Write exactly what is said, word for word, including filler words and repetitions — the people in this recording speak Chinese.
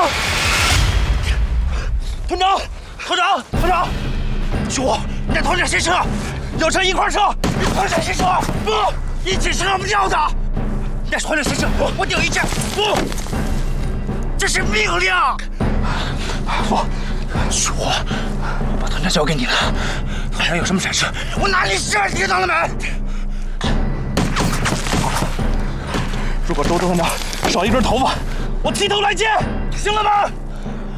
团长，团长，团长，兄，你带团长下车，要车一块车，团长下车，不，一起是上不掉的。带团长下车，我顶一箭，不，这是命令。不，兄，我把团长交给你了，团长有什么闪失，我哪里是？你听到了没？如果周周他妈少一根头发，我剃头来见，行了吗？